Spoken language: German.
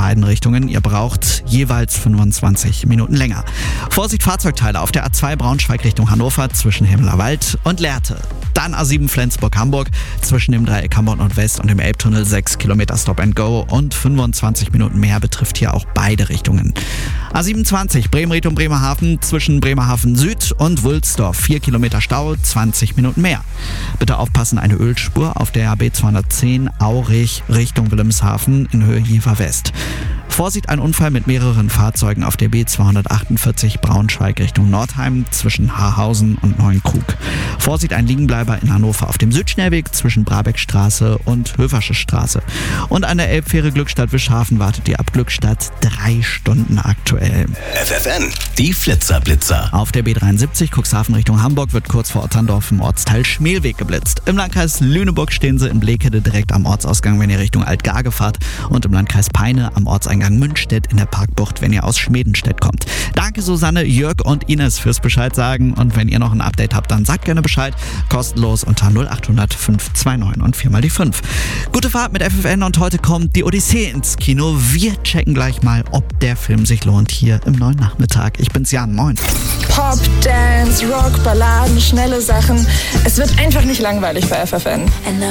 beiden Richtungen. Ihr braucht jeweils 25 Minuten länger. Vorsicht Fahrzeugteile auf der A2 Braunschweig Richtung Hannover zwischen Himmelerwald und Lehrte. Dann A7 Flensburg-Hamburg zwischen dem Dreieck Hamburg Nordwest und dem Elbtunnel 6 Kilometer Stop and Go und 25 Minuten mehr betrifft hier auch beide Richtungen. A27 Bremen Richtung Bremerhaven zwischen Bremerhaven Süd und Wulsdorf 4 Kilometer Stau, 20 Minuten mehr. Bitte aufpassen, eine Ölspur auf der B210 Aurich Richtung Wilhelmshaven in Höhe Jever West. Vorsicht, ein Unfall mit mehreren Fahrzeugen auf der B248 Braunschweig Richtung Nordheim zwischen Haarhausen und Neuenkrug. Vorsicht, ein Liegenbleiber in Hannover auf dem Südschnellweg zwischen Brabeckstraße und Höversche Straße. Und an der Elbfähre Glückstadt-Wischhafen wartet ihr ab Glückstadt 3 Stunden aktuell. FFN, die Flitzer-Blitzer. Auf der B73 Cuxhaven Richtung Hamburg wird kurz vor Otterndorf im Ortsteil Schmelweg geblitzt. Im Landkreis Lüneburg stehen sie in Blekede direkt am Ortsausgang, wenn ihr Richtung Altgarge fahrt. Und im Landkreis Peine am Ortseingang Münstedt in der Parkbucht, wenn ihr aus Schmedenstedt kommt. Danke Susanne, Jörg und Ines fürs Bescheid sagen. Und wenn ihr noch ein Update habt, dann sagt gerne Bescheid. Kostenlos unter 0800 529 und 4 mal die 5. Gute Fahrt mit FFN und heute kommt die Odyssee ins Kino. Wir checken gleich mal, ob der Film sich lohnt hier im neuen Nachmittag. Ich bin's Jan, moin. Pop, Dance, Rock, Balladen, schnelle Sachen. Es wird einfach nicht langweilig bei FFN.